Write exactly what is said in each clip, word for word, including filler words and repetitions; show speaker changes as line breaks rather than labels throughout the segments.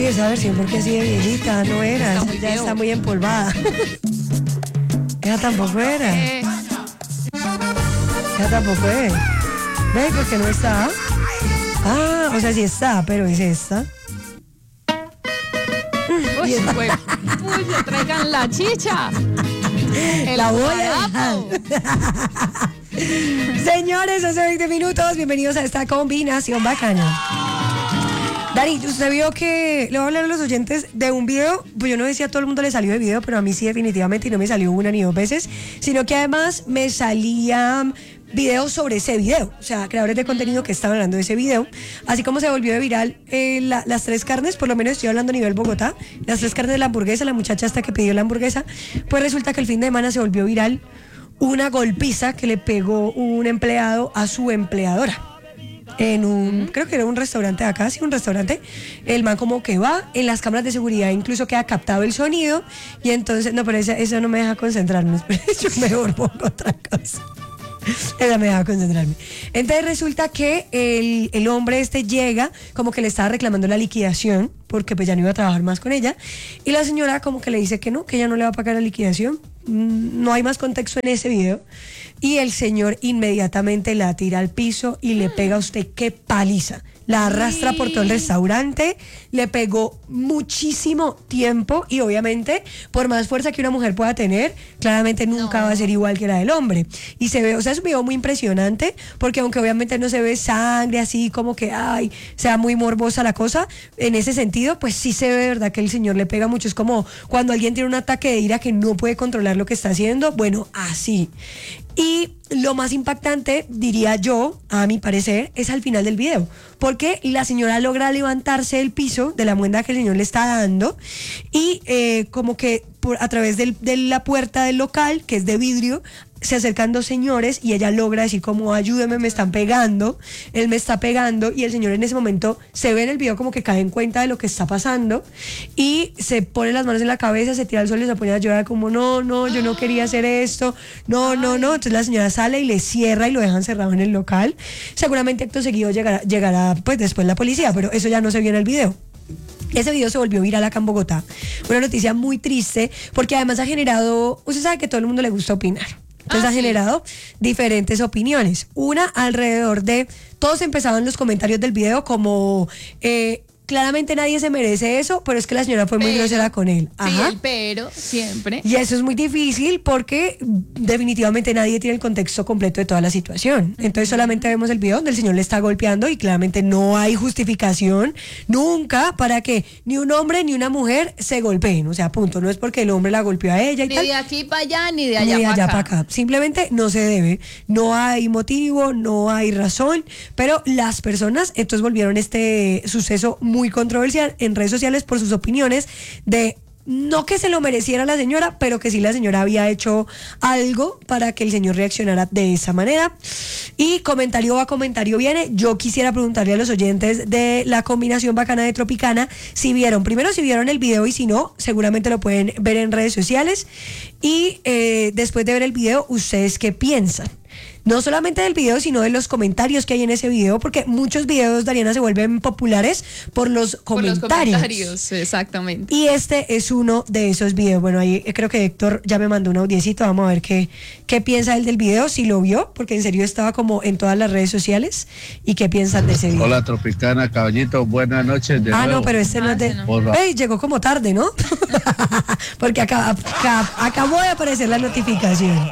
esa versión porque así de viejita no era,
Está
esa
muy
ya
viejo.
está muy empolvada. Esa tampoco era.
Eh,
Esa tampoco es. ¿Ves por qué no está? Ah, o sea, sí está, pero es esta.
uy, güey. Uy, se traigan la chicha. El
La voy a
guarapo.
dejar. Señores, hace veinte minutos, bienvenidos a esta combinación bacana. Dari, usted vio que le voy a hablar a los oyentes de un video, pues yo no decía a todo el mundo le salió de video, pero a mí sí definitivamente, y no me salió una ni dos veces, sino que además me salían videos sobre ese video, o sea, creadores de contenido que estaban hablando de ese video, así como se volvió de viral eh, la, las tres carnes, por lo menos estoy hablando a nivel Bogotá, las tres carnes de la hamburguesa, la muchacha hasta que pidió la hamburguesa, pues resulta que el fin de semana se volvió viral una golpiza que le pegó un empleado a su empleadora. En un, creo que era un restaurante de acá, sí, un restaurante. El man como que va, en las cámaras de seguridad incluso queda captado el sonido. Y entonces, no, pero eso, eso no me deja concentrarme. Yo mejor pongo otra cosa. Esa me deja concentrarme. Entonces resulta que el, el hombre este llega, como que le estaba reclamando la liquidación, porque pues ya no iba a trabajar más con ella. Y la señora como que le dice que no, que ella no le va a pagar la liquidación. No hay más contexto en ese video. Y el señor inmediatamente la tira al piso y le pega a usted qué paliza. La arrastra por todo el restaurante, le pegó muchísimo tiempo y obviamente por más fuerza que una mujer pueda tener, claramente nunca
No.
va a ser igual que la del hombre. Y se ve, o sea, es un video muy impresionante porque aunque obviamente no se ve sangre así como que, ay, sea muy morbosa la cosa, en ese sentido, pues sí se ve de verdad que el señor le pega mucho. Es como cuando alguien tiene un ataque de ira que no puede controlar lo que está haciendo, bueno, así. Y lo más impactante, diría yo, a mi parecer, es al final del video, porque la señora logra levantarse del piso de la muenda que el señor le está dando y eh, como que por, a través del, de la puerta del local, que es de vidrio, se acercan dos señores y ella logra decir como ayúdeme, me están pegando, él me está pegando y el señor en ese momento se ve en el video como que cae en cuenta de lo que está pasando y se pone las manos en la cabeza, se tira al suelo y se pone a llorar como no, no, yo no quería hacer esto, no, no, no, entonces la señora sale y le cierra y lo dejan cerrado en el local. Seguramente acto seguido llegará, llegará pues después la policía, pero eso ya no se vio en el video. Ese video se volvió viral acá en Bogotá. Una noticia muy triste porque además ha generado, usted sabe que a todo el mundo le gusta opinar. Entonces ah, ha sí. generado diferentes opiniones. Una alrededor de, todos empezaban los comentarios del video como, eh, claramente nadie se merece eso, pero es que la señora fue muy
pero,
grosera con él. Ajá.
Sí, el pero, siempre.
Y eso es muy difícil porque definitivamente nadie tiene el contexto completo de toda la situación. Entonces solamente vemos el video donde el señor le está golpeando y claramente no hay justificación nunca para que ni un hombre ni una mujer se golpeen. O sea, punto. No es porque el hombre la golpeó a ella y
ni
tal.
Ni de aquí para allá, ni de allá,
ni de allá
para
acá. acá. Simplemente no se debe. No hay motivo, no hay razón. Pero las personas entonces volvieron este suceso muy muy controversial en redes sociales por sus opiniones de no que se lo mereciera la señora, pero que sí la señora había hecho algo para que el señor reaccionara de esa manera. Y comentario a comentario viene. Yo quisiera preguntarle a los oyentes de la combinación bacana de Tropicana si vieron, primero si vieron el video y si no, seguramente lo pueden ver en redes sociales. Y eh, después de ver el video, ¿ustedes qué piensan? No solamente del video, sino de los comentarios que hay en ese video, porque muchos videos, Dariana, se vuelven populares por los comentarios.
Por los comentarios, exactamente.
Y este es uno de esos videos. Bueno, ahí creo que Héctor ya me mandó un audiecito. Vamos a ver qué, qué piensa él del video, si lo vio, porque en serio estaba como en todas las redes sociales. ¿Y qué piensan de ese video?
Hola, Tropicana, caballito, buenas noches de
Ah,
nuevo.
no, pero este no es de...
Por-
Ey, llegó como tarde, ¿no? Porque acá, acá, acabó de aparecer la notificación.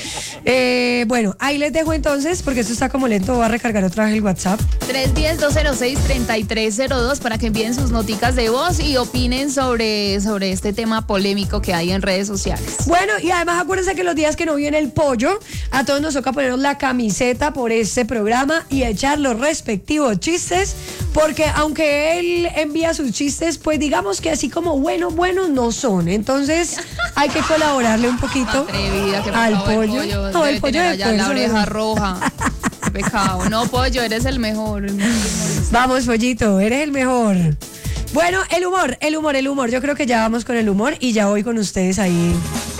Eh, bueno, ahí les dejo entonces, porque esto está como lento, voy a recargar otra vez el WhatsApp.
tres uno cero, dos cero seis, tres tres cero dos para que envíen sus noticas de voz y opinen sobre, sobre este tema polémico que hay en redes sociales.
Bueno, y además acuérdense que los días que no viene el pollo, a todos nos toca ponernos la camiseta por este programa y echar los respectivos chistes, porque aunque él envía sus chistes, pues digamos que así como buenos, buenos no son. Entonces hay que colaborarle un poquito
Atrevida, que
al
pecado,
pollo.
El pollo
No,
debe
el pollo
tener
de
allá la
fuerza,
oreja
¿no?
roja. Qué pecado. No, pollo, eres el mejor. el mejor humorista.
Vamos, pollito, eres el mejor. Bueno, el humor, el humor, el humor. Yo creo que ya vamos con el humor y ya voy con ustedes ahí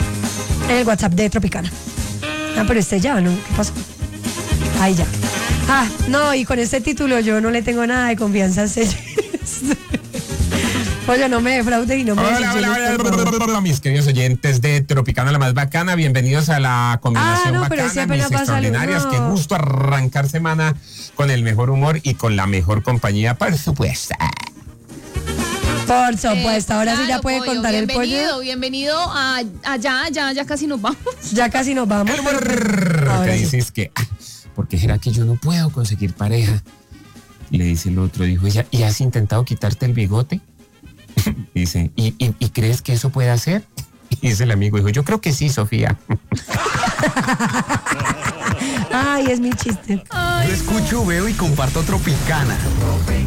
en el WhatsApp de Tropicana. Ah, pero este ya, ¿no? ¿Qué pasó? Ahí ya. Ah, no, y con este título yo no le tengo nada de confianza a ustedes. Oye, no me defraude y no me
Hola,
decepciones,
hola,
por
hola,
favor.
hola, hola, mis queridos oyentes de Tropicana la más bacana, bienvenidos a la combinación
Ah, no, pero
bacana,
ese apenas
mis
va a salir,
extraordinarias.
no.
Qué gusto arrancar semana con el mejor humor y con la mejor compañía, por supuesto.
Por supuesto, ahora sí ya
Claro,
puede
pollo,
contar el
bienvenido,
pollo.
Bienvenido a allá, ya, ya casi nos vamos.
Ya casi nos vamos.
El
pero-
humor
ahora
que
sí.
dices que, ah, ¿por qué será que yo no puedo conseguir pareja? Y le dice el otro, dijo ella, ¿y has intentado quitarte el bigote? Dice, ¿y, y, y crees que eso puede hacer? Y dice el amigo, dijo, yo creo que sí, Sofía.
Ay, es mi chiste.
Yo escucho, veo y comparto Tropicana.